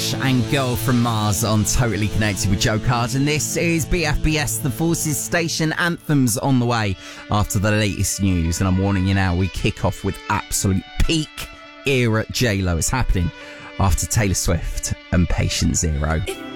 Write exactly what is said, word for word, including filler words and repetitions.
Rush and Girl from Mars on Totally Connected with Joe Carden. This is B F B S, the Forces Station. Anthems on the way after the latest news. And I'm warning you now, we kick off with absolute peak era J-Lo. It's happening after Taylor Swift and Patient Zero.